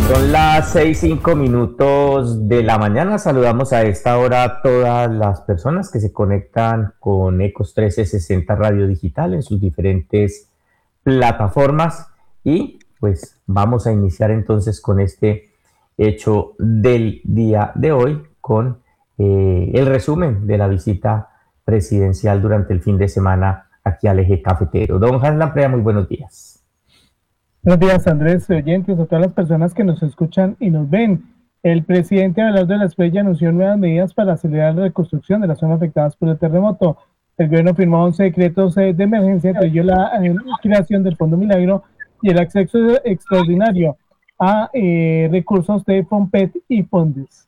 Son las 6:05 de la mañana. Saludamos a esta hora a todas las personas que se conectan con Ecos 1360 Radio Digital en sus diferentes plataformas. Y pues vamos a iniciar entonces con este hecho del día de hoy con el resumen de la visita presidencial durante el fin de semana aquí al Eje Cafetero. Don Hans Lamprea, muy buenos días. Buenos días, Andrés, oyentes, a todas las personas que nos escuchan y nos ven. El presidente Abelardo de la Espriella anunció nuevas medidas para acelerar la reconstrucción de las zonas afectadas por el terremoto. El gobierno firmó 11 decretos de emergencia, entre ellos la creación del Fondo Milagro y el acceso extraordinario a recursos de FOMPET y FONDES.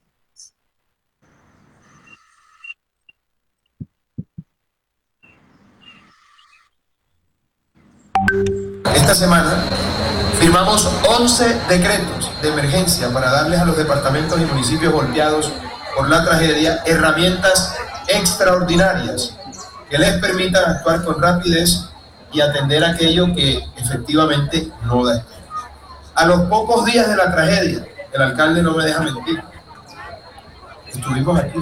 Esta semana firmamos 11 decretos de emergencia para darles a los departamentos y municipios golpeados por la tragedia herramientas extraordinarias que les permitan actuar con rapidez y atender aquello que efectivamente no da. A los pocos días de la tragedia, el alcalde no me deja mentir, estuvimos aquí,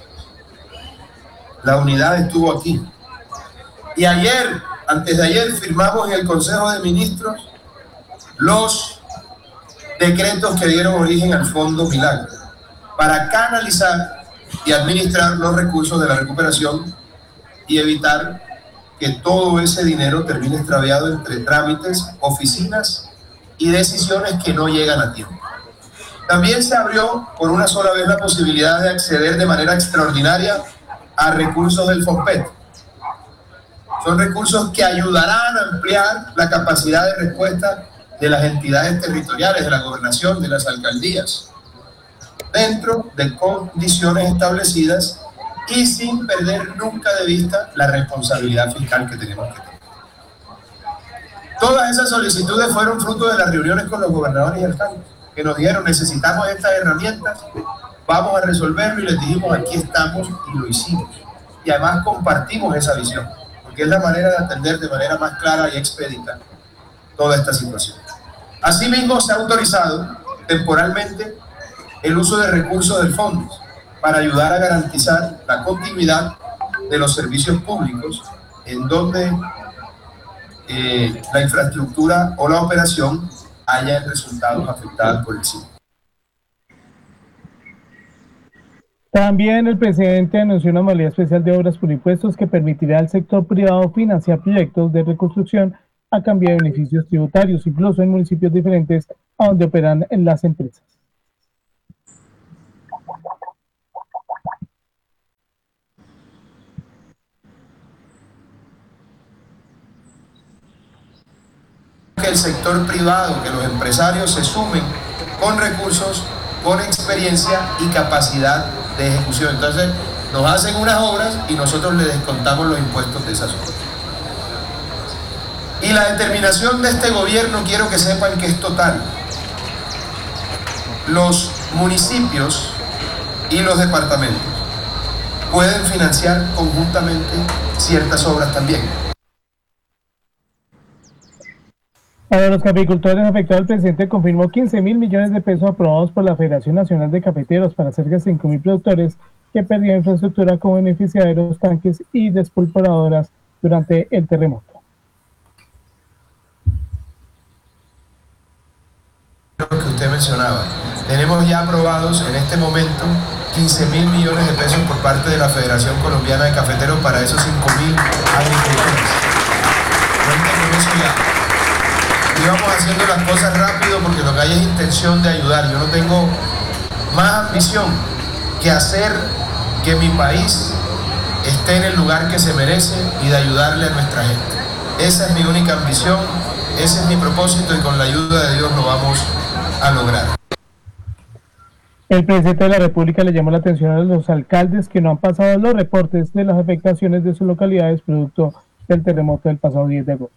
la unidad estuvo aquí, y ayer, antes de ayer, firmamos en el Consejo de Ministros los decretos que dieron origen al Fondo Milagro para canalizar y administrar los recursos de la recuperación y evitar que todo ese dinero termine extraviado entre trámites, oficinas y decisiones que no llegan a tiempo. También se abrió por una sola vez la posibilidad de acceder de manera extraordinaria a recursos del FOMPET. Son recursos que ayudarán a ampliar la capacidad de respuesta de las entidades territoriales, de la gobernación, de las alcaldías, dentro de condiciones establecidas y sin perder nunca de vista la responsabilidad fiscal que tenemos que tener. Todas esas solicitudes fueron fruto de las reuniones con los gobernadores y alcaldes, que nos dijeron: necesitamos estas herramientas, vamos a resolverlo, y les dijimos: aquí estamos, y lo hicimos. Y además compartimos esa visión, porque es la manera de atender de manera más clara y expedita toda esta situación. Asimismo, se ha autorizado temporalmente el uso de recursos del fondo para ayudar a garantizar la continuidad de los servicios públicos en donde la infraestructura o la operación haya resultados afectados por el sismo. También el presidente anunció una modalidad especial de obras por impuestos que permitirá al sector privado financiar proyectos de reconstrucción a cambio de beneficios tributarios, incluso en municipios diferentes a donde operan las empresas. Que el sector privado, que los empresarios se sumen con recursos, con experiencia y capacidad de ejecución. Entonces nos hacen unas obras y nosotros les descontamos los impuestos de esas obras. Y la determinación de este gobierno, quiero que sepan que es total. Los municipios y los departamentos pueden financiar conjuntamente ciertas obras también. Para los caficultores afectados, el presidente confirmó 15.000 millones de pesos aprobados por la Federación Nacional de Cafeteros para cerca de 5.000 productores que perdieron infraestructura como beneficiarios, tanques y despulporadoras durante el terremoto. Lo que usted mencionaba, tenemos ya aprobados en este momento 15.000 millones de pesos por parte de la Federación Colombiana de Cafeteros para esos 5.000 agricultores. Cuenten eso ya. Y vamos haciendo las cosas rápido porque lo que hay es intención de ayudar. Yo no tengo más ambición que hacer que mi país esté en el lugar que se merece y de ayudarle a nuestra gente. Esa es mi única ambición, ese es mi propósito, y con la ayuda de Dios lo vamos a lograr. El presidente de la República le llamó la atención a los alcaldes que no han pasado los reportes de las afectaciones de sus localidades producto del terremoto del pasado 10 de agosto.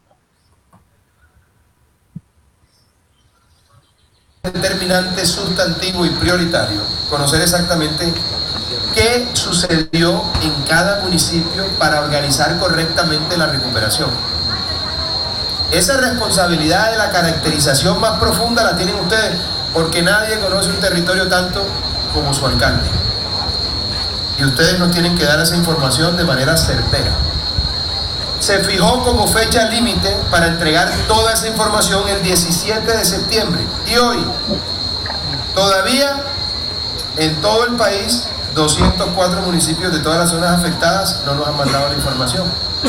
Determinante, sustantivo y prioritario conocer exactamente qué sucedió en cada municipio para organizar correctamente la recuperación. Esa responsabilidad de la caracterización más profunda la tienen ustedes, porque nadie conoce un territorio tanto como su alcalde. Y ustedes nos tienen que dar esa información de manera certera. Se fijó como fecha límite para entregar toda esa información el 17 de septiembre. Y hoy, todavía en todo el país, 204 municipios de todas las zonas afectadas no nos han mandado la información.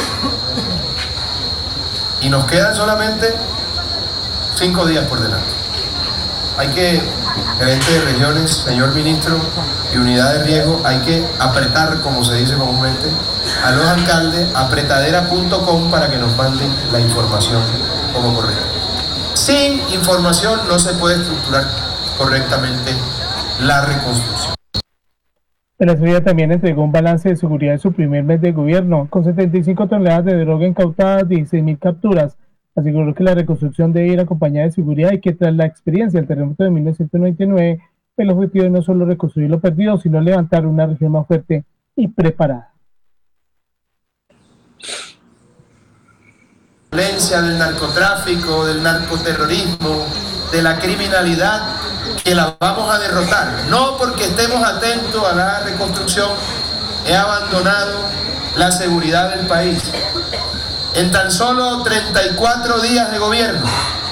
Y nos quedan solamente 5 días por delante. Hay que, gerente de regiones, señor ministro, y unidad de riesgo, hay que apretar, como se dice comúnmente, a los alcaldes, apretadera.com, para que nos manden la información como correcta. Sin información no se puede estructurar correctamente la reconstrucción. La Esprella también entregó un balance de seguridad en su primer mes de gobierno, con 75 toneladas de droga incautadas, 16.000 capturas. Aseguró que la reconstrucción debe ir acompañada de seguridad y que tras la experiencia del terremoto de 1999, el objetivo es no solo reconstruir lo perdido, sino levantar una región más fuerte y preparada. La violencia del narcotráfico, del narcoterrorismo, de la criminalidad, que la vamos a derrotar. No porque estemos atentos a la reconstrucción, he abandonado la seguridad del país. En tan solo 34 días de gobierno,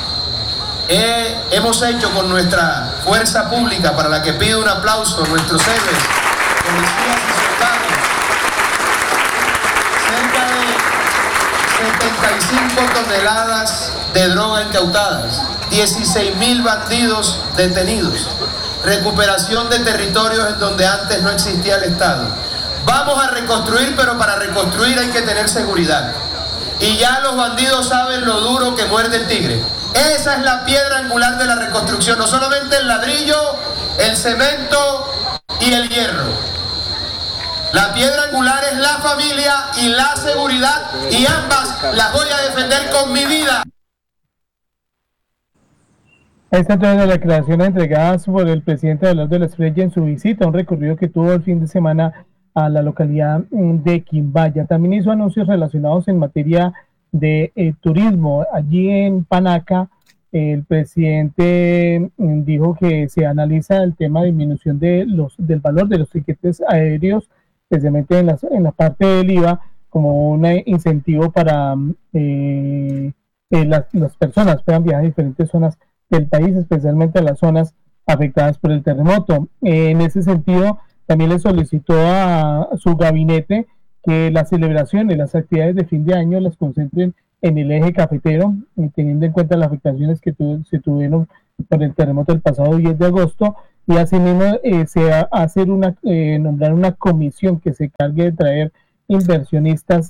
hemos hecho con nuestra fuerza pública, para la que pido un aplauso, nuestros héroes, policías y soldados, cerca de 75 toneladas de droga incautadas, 16.000 bandidos detenidos, recuperación de territorios en donde antes no existía el Estado. Vamos a reconstruir, pero para reconstruir hay que tener seguridad. Y ya los bandidos saben lo duro que muerde el tigre. Esa es la piedra angular de la reconstrucción, no solamente el ladrillo, el cemento y el hierro. La piedra angular es la familia y la seguridad, y ambas las voy a defender con mi vida. Estas son las declaraciones entregadas por el presidente de la Esprella en su visita, un recorrido que tuvo el fin de semana a la localidad de Quimbaya. También hizo anuncios relacionados en materia de turismo. Allí en Panaca, el presidente dijo que se analiza el tema de disminución del valor de los tiquetes aéreos, especialmente en la parte del IVA, como un incentivo para las personas puedan viajar a diferentes zonas del país, especialmente a las zonas afectadas por el terremoto. En ese sentido, también le solicitó a su gabinete que las celebraciones, las actividades de fin de año las concentren en el eje cafetero, teniendo en cuenta las afectaciones que se tuvieron por el terremoto el pasado 10 de agosto, y asimismo se va a hacer nombrar una comisión que se encargue de traer inversionistas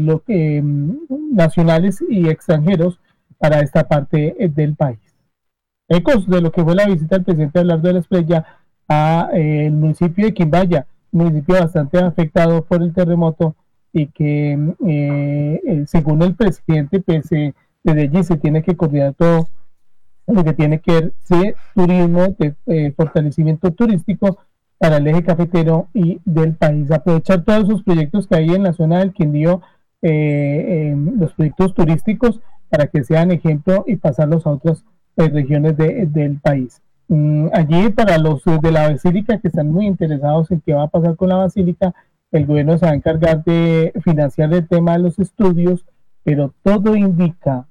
nacionales y extranjeros para esta parte del país. Ecos de lo que fue la visita del presidente Abelardo de la Esprella a el municipio de Quimbaya, un municipio bastante afectado por el terremoto, y que según el presidente, pues desde allí se tiene que coordinar todo lo que tiene que ver de turismo, de fortalecimiento turístico para el eje cafetero y del país. Aprovechar todos esos proyectos que hay en la zona del Quindío, los proyectos turísticos, para que sean ejemplo y pasarlos a otras regiones del país. Allí, para los de la Basílica que están muy interesados en qué va a pasar con la Basílica, el gobierno se va a encargar de financiar el tema de los estudios, pero todo indica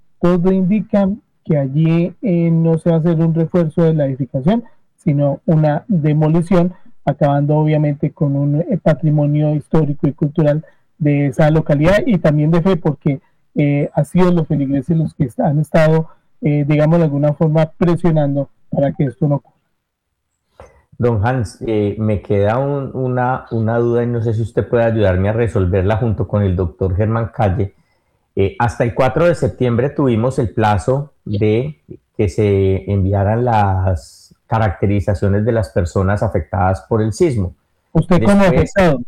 que allí no se va a hacer un refuerzo de la edificación, sino una demolición, acabando obviamente con un patrimonio histórico y cultural de esa localidad, y también de fe, porque ha sido los feligreses los que han estado, digamos de alguna forma, presionando para que esto no ocurra. Don Hans, me queda una duda y no sé si usted puede ayudarme a resolverla junto con el doctor Germán Calle. Hasta el 4 de septiembre tuvimos el plazo de que se enviaran las caracterizaciones de las personas afectadas por el sismo. ¿Usted como afectado?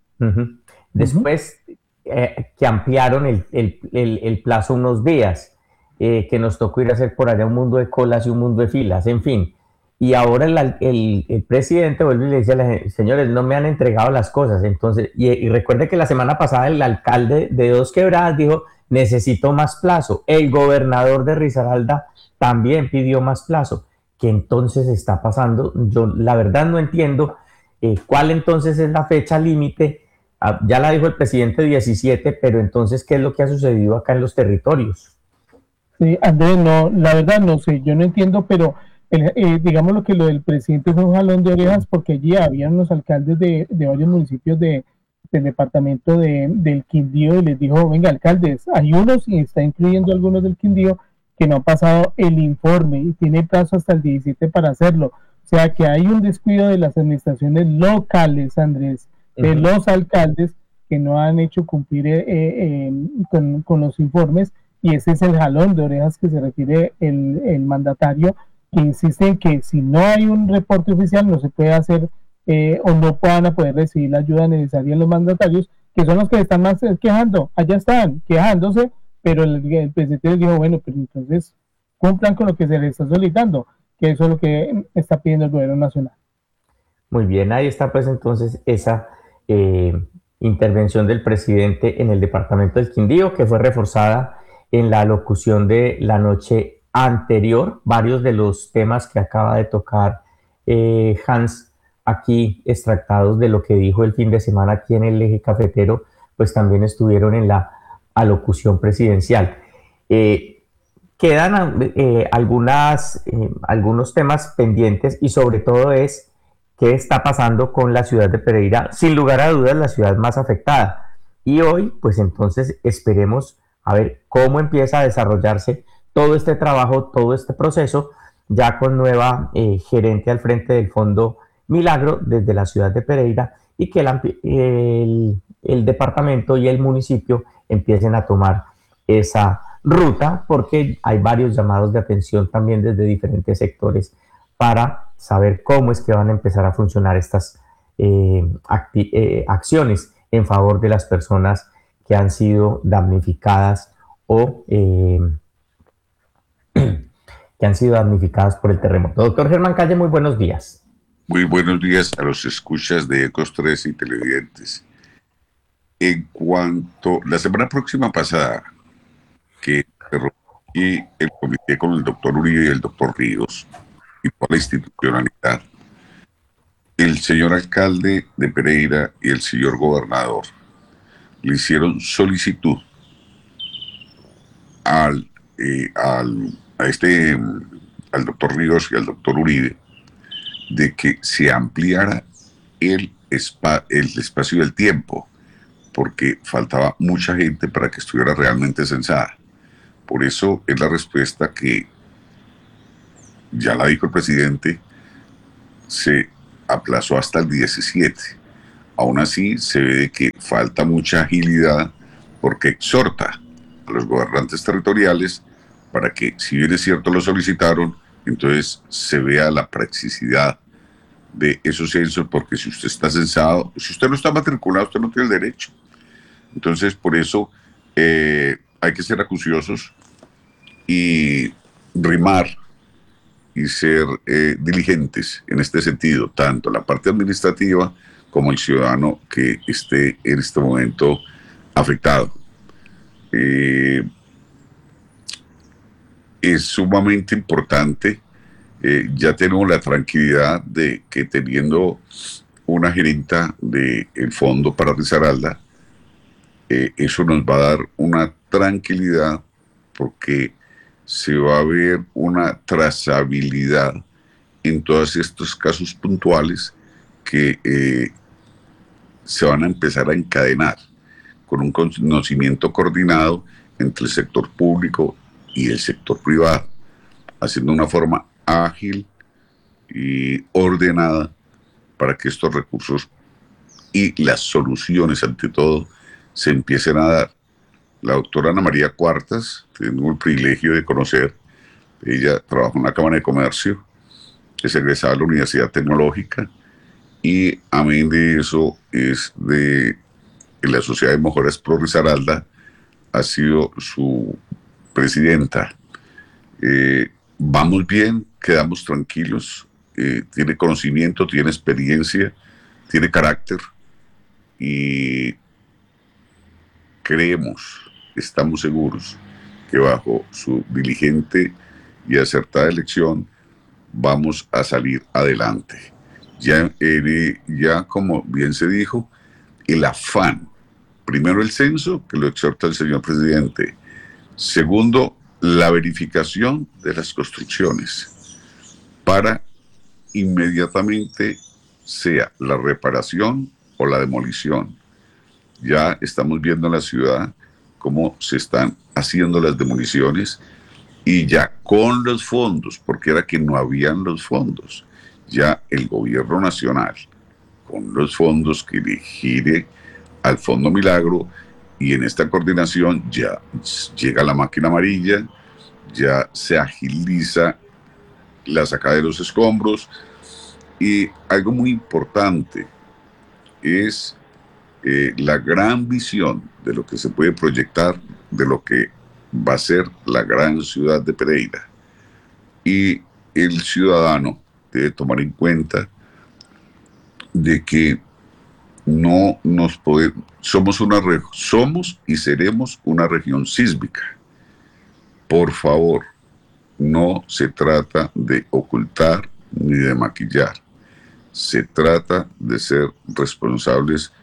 Después que ampliaron el plazo unos días, que nos tocó ir a hacer por allá un mundo de colas y un mundo de filas, en fin. Y ahora el presidente vuelve y le dice a la gente: señores, no me han entregado las cosas. Entonces, y recuerde que la semana pasada el alcalde de Dos Quebradas dijo: necesito más plazo. El gobernador de Risaralda también pidió más plazo. ¿qué entonces está pasando? Yo la verdad no entiendo cuál entonces es la fecha límite. Ya la dijo el presidente 17, pero entonces, ¿qué es lo que ha sucedido acá en los territorios? Sí, Andrés, no, la verdad no sé, yo no entiendo, pero digamos lo que lo del presidente fue un jalón de orejas porque allí había unos alcaldes de varios municipios del departamento del Quindío y les dijo, venga, alcaldes, hay unos, y está incluyendo algunos del Quindío, que no han pasado el informe y tiene plazo hasta el 17 para hacerlo. O sea que hay un descuido de las administraciones locales, Andrés, de los alcaldes que no han hecho cumplir con los informes, y ese es el jalón de orejas que se refiere el mandatario, que insiste en que si no hay un reporte oficial no se puede hacer o no van a poder recibir la ayuda necesaria los mandatarios, que son los que están más quejando, allá están quejándose, pero el presidente les dijo, bueno, pero entonces cumplan con lo que se les está solicitando, que eso es lo que está pidiendo el gobierno nacional. Muy bien, ahí está pues entonces esa intervención del presidente en el departamento del Quindío, que fue reforzada en la locución de la noche anterior. Varios de los temas que acaba de tocar Hans aquí, extractados de lo que dijo el fin de semana aquí en el eje cafetero, pues también estuvieron en la alocución presidencial. Quedan algunos temas pendientes y sobre todo es qué está pasando con la ciudad de Pereira, sin lugar a dudas la ciudad más afectada. Y hoy, pues entonces esperemos a ver cómo empieza a desarrollarse todo este trabajo, todo este proceso, ya con nueva gerente al frente del Fondo Milagro desde la ciudad de Pereira, y que el departamento y el municipio empiecen a tomar esa ruta, porque hay varios llamados de atención también desde diferentes sectores para saber cómo es que van a empezar a funcionar estas acciones en favor de las personas que han sido damnificadas o que han sido damnificadas por el terremoto. Doctor Germán Calle, muy buenos días. Muy buenos días a los escuchas de Ecos 3 y televidentes. En cuanto la semana próxima pasada, que y el comité con el doctor Uribe y el doctor Ríos y por la institucionalidad, el señor alcalde de Pereira y el señor gobernador le hicieron solicitud al doctor Ríos y al doctor Uribe de que se ampliara el espacio del tiempo, porque faltaba mucha gente para que estuviera realmente censada. Por eso es la respuesta que, ya la dijo el presidente, se aplazó hasta el 17. Aún así, se ve que falta mucha agilidad, porque exhorta a los gobernantes territoriales para que, si bien es cierto lo solicitaron, entonces se vea la practicidad de esos censos, porque si usted está censado, si usted no está matriculado, usted no tiene el derecho. Entonces, por eso hay que ser acuciosos y rimar y ser diligentes en este sentido, tanto la parte administrativa como el ciudadano que esté en este momento afectado. Es sumamente importante. Ya tenemos la tranquilidad de que, teniendo una gerenta del fondo para Risaralda, eso nos va a dar una tranquilidad, porque se va a ver una trazabilidad en todos estos casos puntuales que se van a empezar a encadenar con un conocimiento coordinado entre el sector público y el sector privado, haciendo una forma ágil y ordenada para que estos recursos y las soluciones, ante todo, se empiecen a dar. La doctora Ana María Cuartas, tengo el privilegio de conocer, ella trabaja en la Cámara de Comercio, es egresada de la Universidad Tecnológica, y amén de eso es de la Sociedad de Mejoras Pro Risaralda, ha sido su presidenta. Vamos bien, quedamos tranquilos, tiene conocimiento, tiene experiencia, tiene carácter, y creemos, estamos seguros que bajo su diligente y acertada elección vamos a salir adelante. Ya como bien se dijo, el afán, primero el censo, que lo exhorta el señor presidente. Segundo, la verificación de las construcciones para inmediatamente sea la reparación o la demolición. Ya estamos viendo en la ciudad cómo se están haciendo las demoliciones y ya con los fondos, porque era que no habían los fondos, ya el gobierno nacional con los fondos que le gire al Fondo Milagro, y en esta coordinación ya llega la máquina amarilla, ya se agiliza la sacada de los escombros. Y algo muy importante es la gran visión de lo que se puede proyectar, de lo que va a ser la gran ciudad de Pereira. Y el ciudadano debe tomar en cuenta de que no nos podemos, somos y seremos una región sísmica. Por favor, no se trata de ocultar ni de maquillar. Se trata de ser responsables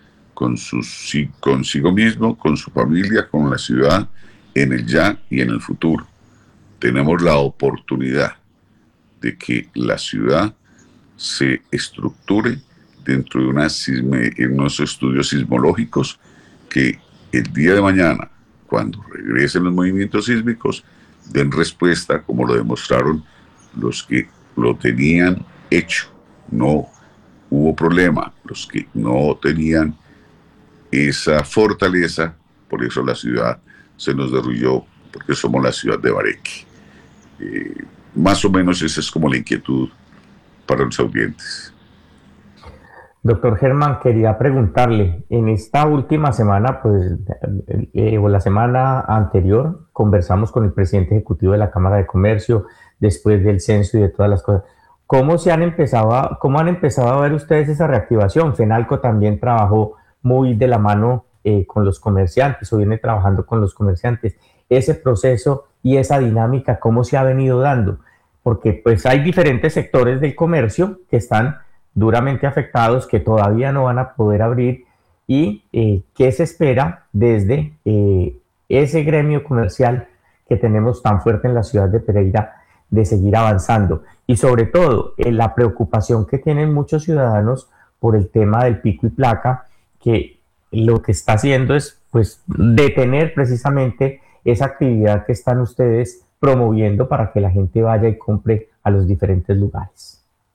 consigo mismo, con su familia, con la ciudad, en el ya y en el futuro. Tenemos la oportunidad de que la ciudad se estructure dentro de unos estudios sismológicos que el día de mañana, cuando regresen los movimientos sísmicos, den respuesta como lo demostraron los que lo tenían hecho. No hubo problema, los que no tenían esa fortaleza, por eso la ciudad se nos derrumbó, porque somos la ciudad de Bareque. Más o menos esa es como la inquietud para los audientes. Doctor Germán, quería preguntarle, en esta última semana, pues, o la semana anterior, conversamos con el presidente ejecutivo de la Cámara de Comercio, después del censo y de todas las cosas. ¿Cómo han empezado a ver ustedes esa reactivación? FENALCO también trabajó muy de la mano con los comerciantes, o viene trabajando con los comerciantes. Ese proceso y esa dinámica, ¿cómo se ha venido dando? Porque pues hay diferentes sectores del comercio que están duramente afectados, que todavía no van a poder abrir, y qué se espera desde ese gremio comercial que tenemos tan fuerte en la ciudad de Pereira de seguir avanzando, y sobre todo la preocupación que tienen muchos ciudadanos por el tema del pico y placa, que lo que está haciendo es pues detener precisamente esa actividad que están ustedes promoviendo para que la gente vaya y compre a los diferentes lugares.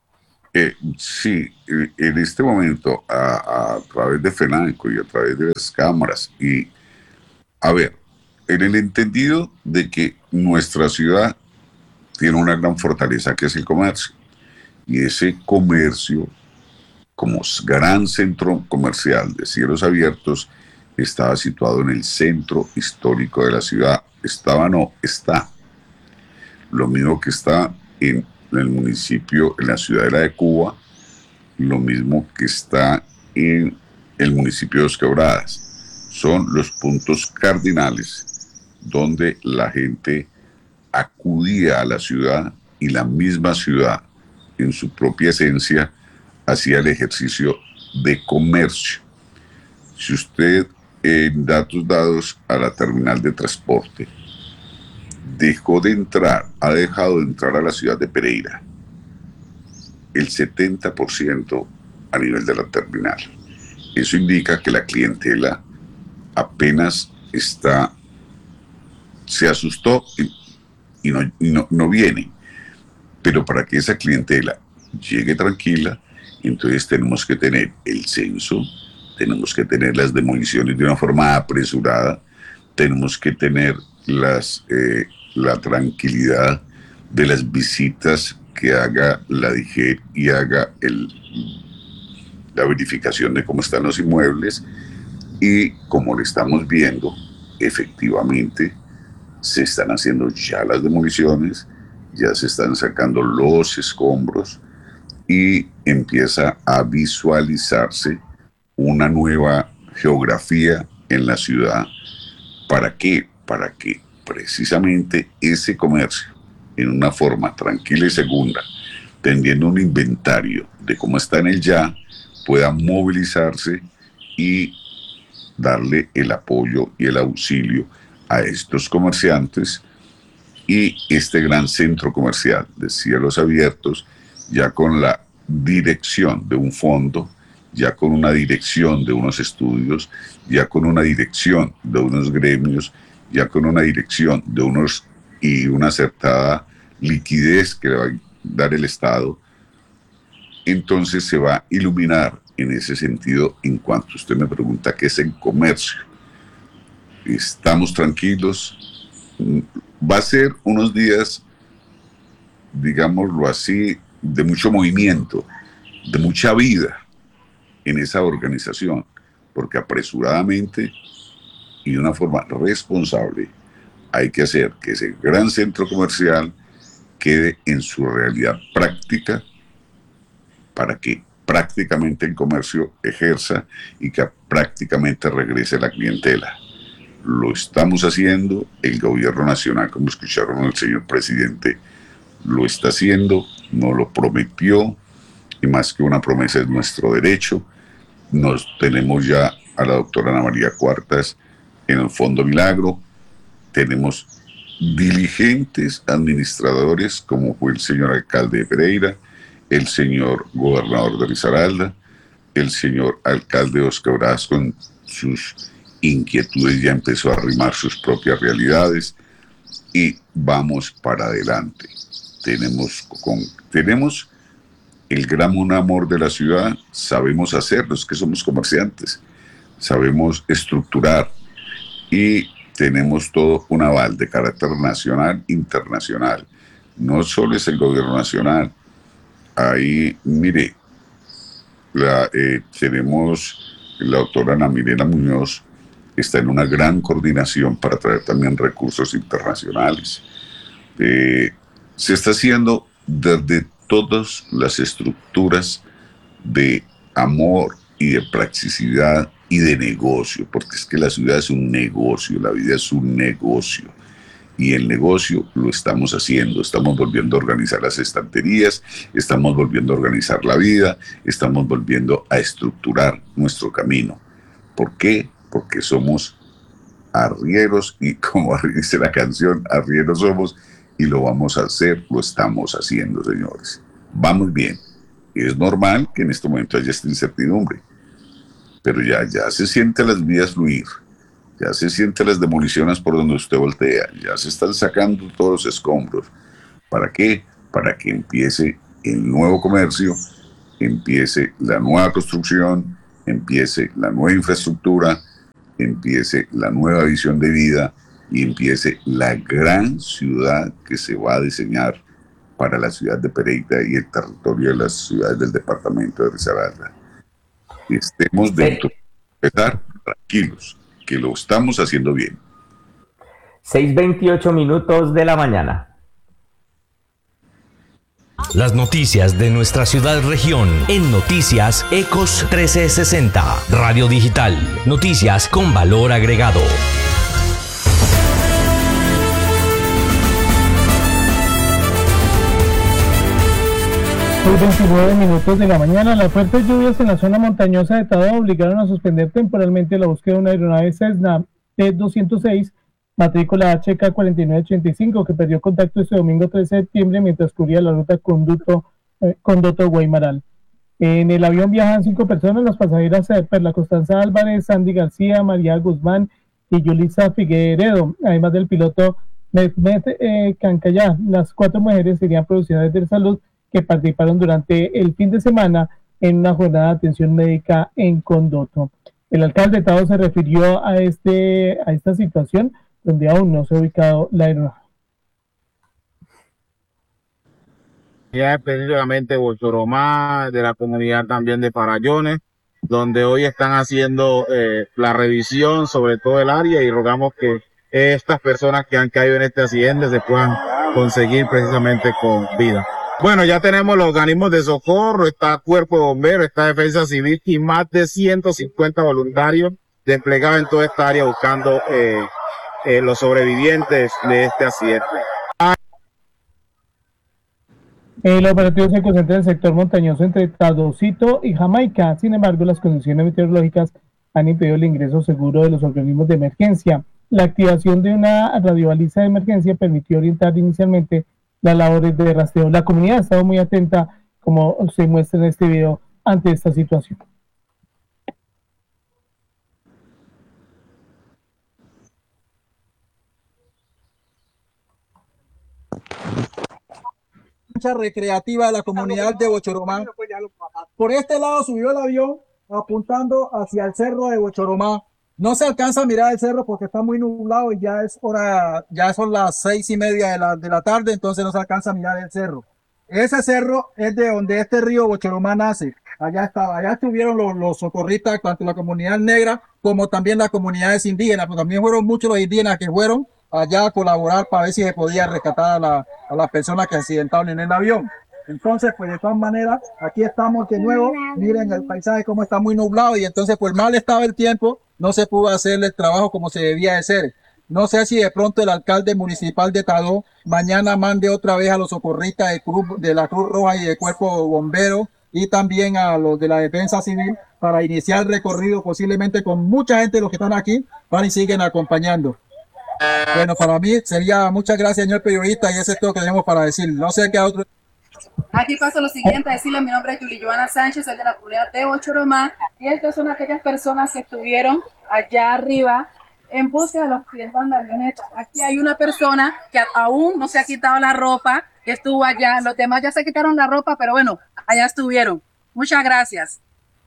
Sí, en este momento, a través de FENALCO y a través de las cámaras, y a ver, en el entendido de que nuestra ciudad tiene una gran fortaleza que es el comercio, y ese comercio, como gran centro comercial de cielos abiertos, estaba situado en el centro histórico de la ciudad. Está. Lo mismo que está en el municipio, en la ciudadela de Cuba, lo mismo que está en el municipio de Dos Quebradas. Son los puntos cardinales donde la gente acudía a la ciudad, y la misma ciudad, en su propia esencia, hacía el ejercicio de comercio. Si usted, en datos dados a la terminal de transporte, ha dejado de entrar a la ciudad de Pereira el 70% a nivel de la terminal. Eso indica que la clientela apenas se asustó y no viene. Pero para que esa clientela llegue tranquila, entonces tenemos que tener el censo, tenemos que tener las demoliciones de una forma apresurada, tenemos que tener la tranquilidad de las visitas que haga la DIGER y haga la verificación de cómo están los inmuebles, y como lo estamos viendo, efectivamente se están haciendo ya las demoliciones, ya se están sacando los escombros, y empieza a visualizarse una nueva geografía en la ciudad. ¿Para qué? Para que precisamente ese comercio, en una forma tranquila y segura, teniendo un inventario de cómo está en el ya, pueda movilizarse y darle el apoyo y el auxilio a estos comerciantes y este gran centro comercial de cielos abiertos, ya con la dirección de un fondo, ya con una dirección de unos estudios, ya con una dirección de unos gremios, ya con una dirección de unos y una acertada liquidez que le va a dar el Estado. Entonces se va a iluminar en ese sentido en cuanto usted me pregunta qué es el comercio. Estamos tranquilos. Va a ser unos días, digámoslo así, de mucho movimiento, de mucha vida en esa organización, porque apresuradamente y de una forma responsable hay que hacer que ese gran centro comercial quede en su realidad práctica para que prácticamente el comercio ejerza y que prácticamente regrese la clientela. Lo estamos haciendo, el gobierno nacional, como escucharon al señor presidente, lo está haciendo, nos lo prometió, y más que una promesa es nuestro derecho. Nos tenemos ya a la doctora Ana María Cuartas en el Fondo Milagro, tenemos diligentes administradores como fue el señor alcalde de Pereira, el señor gobernador de Risaralda, el señor alcalde Oscar Braz con sus inquietudes ya empezó a arrimar sus propias realidades y vamos para adelante. Tenemos el gran amor de la ciudad, sabemos hacer, los que somos comerciantes, sabemos estructurar y tenemos todo un aval de carácter nacional, internacional. No solo es el gobierno nacional. Ahí, mire, tenemos la doctora Ana Milena Muñoz, está en una gran coordinación para traer también recursos internacionales. Se está haciendo desde todas las estructuras de amor y de practicidad y de negocio, porque es que la ciudad es un negocio, la vida es un negocio. Y el negocio lo estamos haciendo, estamos volviendo a organizar las estanterías, estamos volviendo a organizar la vida, estamos volviendo a estructurar nuestro camino. ¿Por qué? Porque somos arrieros y como dice la canción, arrieros somos y lo vamos a hacer, lo estamos haciendo, señores. Vamos bien. Es normal que en este momento haya esta incertidumbre, pero ya se sienten las vías fluir. Ya se sienten las demoliciones por donde usted voltea, ya se están sacando todos los escombros. ¿Para qué? Para que empiece el nuevo comercio, empiece la nueva construcción, empiece la nueva infraestructura, empiece la nueva visión de vida y empiece la gran ciudad que se va a diseñar para la ciudad de Pereira y el territorio de las ciudades del departamento de Risaralda. Estemos dentro, estar tranquilos, que lo estamos haciendo bien. 6:28 minutos de la mañana. Las noticias de nuestra ciudad región en Noticias Ecos 1360, Radio Digital, noticias con valor agregado. Hoy 29 minutos de la mañana, las fuertes lluvias en la zona montañosa de Tadó obligaron a suspender temporalmente la búsqueda de una aeronave Cessna T-206, matrícula HK 4985, que perdió contacto este domingo 13 de septiembre mientras cubría la ruta Condoto-Guaymaral. En el avión viajan 5 personas, las pasajeras Perla Constanza Álvarez, Sandy García, María Guzmán y Yulisa Figueredo, además del piloto Mehmet Cancayá. Las 4 mujeres serían profesionales de salud que participaron durante el fin de semana en una jornada de atención médica en Condoto. El alcalde de Tadó se refirió a esta situación donde aún no se ha ubicado la aeronave. Ya específicamente Bochoromá, de la comunidad también de Farallones, donde hoy están haciendo la revisión sobre todo el área y rogamos que estas personas que han caído en este accidente se puedan conseguir precisamente con vida. Bueno, ya tenemos los organismos de socorro, está Cuerpo de Bomberos, está Defensa Civil y más de 150 voluntarios desplegados en toda esta área buscando los sobrevivientes de este accidente. El operativo se concentra en el sector montañoso entre Tadocito y Jamaica. Sin embargo, las condiciones meteorológicas han impedido el ingreso seguro de los organismos de emergencia. La activación de una radiobaliza de emergencia permitió orientar inicialmente las labores de rastreo. La comunidad ha estado muy atenta, como se muestra en este video, ante esta situación. Recreativa de la comunidad de Bochoromá. Por este lado subió el avión apuntando hacia el cerro de Bochoromá. No se alcanza a mirar el cerro porque está muy nublado y ya es hora, ya son las 6:30 de la tarde, entonces no se alcanza a mirar el cerro. Ese cerro es de donde este río Bochoromá nace. Allá estuvieron los socorristas, tanto la comunidad negra como también las comunidades indígenas, pero también fueron muchos los indígenas que fueron allá a colaborar para ver si se podía rescatar a las personas que accidentaron en el avión. Entonces, pues de todas maneras, aquí estamos de nuevo. Miren el paisaje como está muy nublado y entonces pues mal estaba el tiempo, no se pudo hacer el trabajo como se debía de ser. No sé si de pronto el alcalde municipal de Tadó mañana mande otra vez a los socorristas de la Cruz Roja y del Cuerpo Bombero y también a los de la Defensa Civil para iniciar el recorrido posiblemente con mucha gente de los que están aquí van y siguen acompañando. Bueno, para mí sería muchas gracias, señor periodista, y eso es todo que tenemos para decir. No sé qué otro. Aquí paso lo siguiente a decirle: mi nombre es Yuli Joana Sánchez, soy de la comunidad de Bochoromá, y estas son aquellas personas que estuvieron allá arriba en búsqueda de los pies de avioneta. Aquí hay una persona que aún no se ha quitado la ropa, que estuvo allá. Los demás ya se quitaron la ropa, pero bueno, allá estuvieron. Muchas gracias.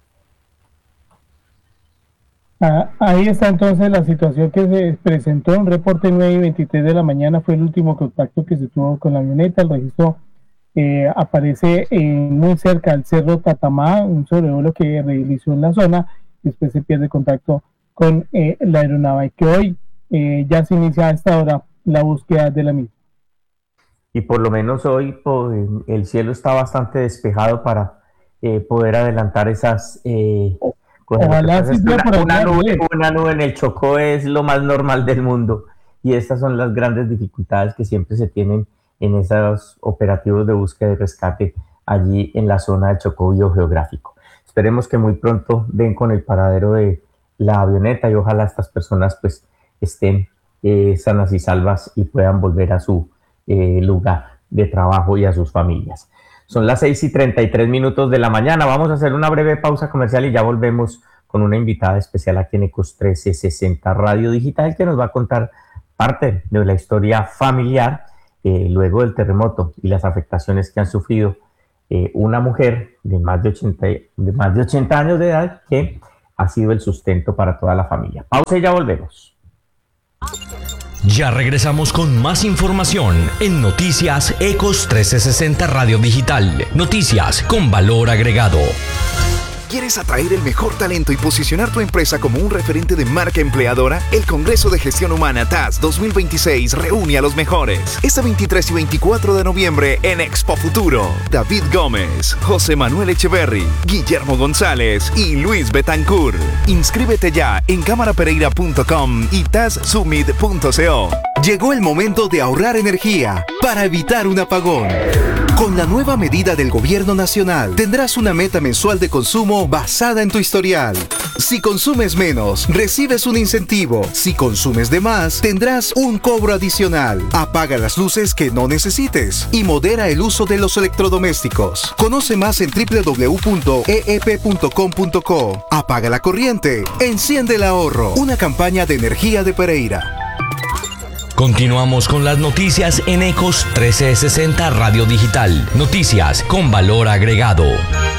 Ahí está entonces la situación que se presentó. Un reporte 9:23 de la mañana fue el último contacto que se tuvo con la avioneta. El registro aparece muy cerca del cerro Tatamá, un sobrevuelo que realizó en la zona. Después se pierde contacto con la aeronave, que hoy ya se inicia a esta hora la búsqueda de la misma. Y por lo menos hoy el cielo está bastante despejado para poder adelantar esas... Ojalá sí sea por una nube en el Chocó es lo más normal del mundo, y estas son las grandes dificultades que siempre se tienen en esos operativos de búsqueda y rescate allí en la zona del Chocó biogeográfico. Esperemos que muy pronto den con el paradero de la avioneta y ojalá estas personas pues estén sanas y salvas y puedan volver a su lugar de trabajo y a sus familias. Son las 6:33 de la mañana. Vamos a hacer una breve pausa comercial y ya volvemos con una invitada especial aquí en Ecos 1360 Radio Digital, que nos va a contar parte de la historia familiar luego del terremoto y las afectaciones que han sufrido una mujer de más de 80 años de edad que ha sido el sustento para toda la familia. Pausa y ya volvemos. Ya regresamos con más información en Noticias Ecos 1360 Radio Digital. Noticias con valor agregado. ¿Quieres atraer el mejor talento y posicionar tu empresa como un referente de marca empleadora? El Congreso de Gestión Humana TAS 2026 reúne a los mejores. Este 23 y 24 de noviembre en Expo Futuro. David Gómez, José Manuel Echeverry, Guillermo González y Luis Betancourt. Inscríbete ya en camarapereira.com y tassummit.co. Llegó el momento de ahorrar energía para evitar un apagón. Con la nueva medida del Gobierno Nacional, tendrás una meta mensual de consumo basada en tu historial. Si consumes menos, recibes un incentivo. Si consumes de más, tendrás un cobro adicional. Apaga las luces que no necesites y modera el uso de los electrodomésticos. Conoce más en www.eep.com.co. Apaga la corriente, enciende el ahorro. Una campaña de energía de Pereira. Continuamos con las noticias en Ecos 1360 Radio Digital. Noticias con valor agregado.